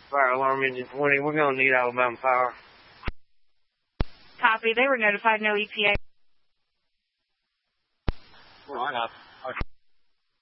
Fire alarm engine 20. We're going to need Alabama Power. Copy. They were notified. No EPA. Well, I got